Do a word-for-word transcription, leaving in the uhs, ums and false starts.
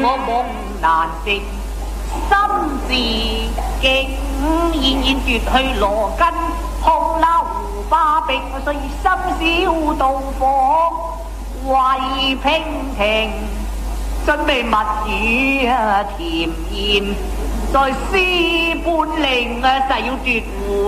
我夢難靜，心事竟然然奪去羅根，紅樓花並碎心小到訪，為娉婷準備蜜語啊甜言，在詩半令啊誓要奪回。